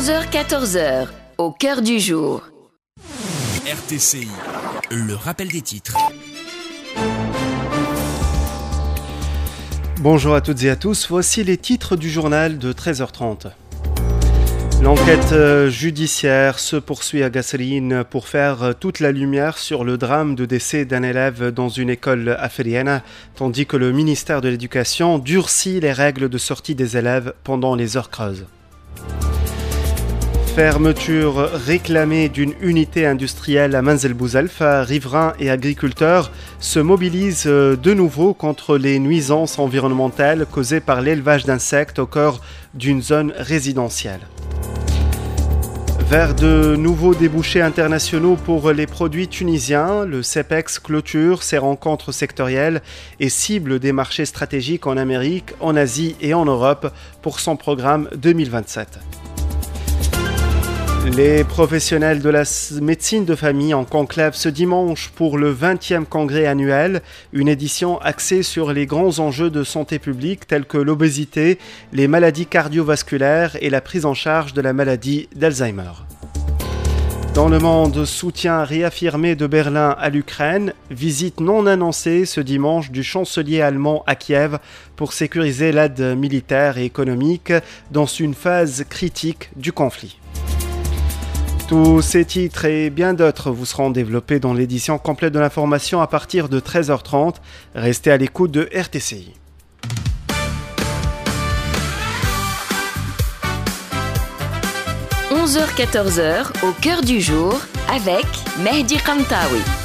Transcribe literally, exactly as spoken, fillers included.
onze heures quatorze heures, au cœur du jour. R T C I, le rappel des titres. Bonjour à toutes et à tous, voici les titres du journal de treize heures trente. L'enquête judiciaire se poursuit à Gasserine pour faire toute la lumière sur le drame de décès d'un élève dans une école africaine, tandis que le ministère de l'Éducation durcit les règles de sortie des élèves pendant les heures creuses. Fermeture réclamée d'une unité industrielle à Manzil Bouzelf, riverains et agriculteurs se mobilisent de nouveau contre les nuisances environnementales causées par l'élevage d'insectes au cœur d'une zone résidentielle. Vers de nouveaux débouchés internationaux pour les produits tunisiens, le CEPEX clôture ses rencontres sectorielles et cible des marchés stratégiques en Amérique, en Asie et en Europe pour son programme deux mille vingt-sept. Les professionnels de la médecine de famille en conclave ce dimanche pour le vingtième congrès annuel, une édition axée sur les grands enjeux de santé publique tels que l'obésité, les maladies cardiovasculaires et la prise en charge de la maladie d'Alzheimer. Dans le monde, soutien réaffirmé de Berlin à l'Ukraine, visite non annoncée ce dimanche du chancelier allemand à Kiev pour sécuriser l'aide militaire et économique dans une phase critique du conflit. Tous ces titres et bien d'autres vous seront développés dans l'édition complète de l'information à partir de treize heures trente. Restez à l'écoute de R T C I. onze heures quatorze heures, au cœur du jour, avec Mehdi Kantaoui.